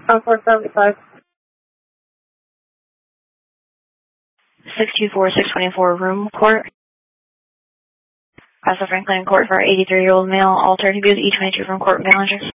Concord 75. 624-624 Room Court. Casa Franklin Court for 83-year-old male altered. He was E22 from Court Manager.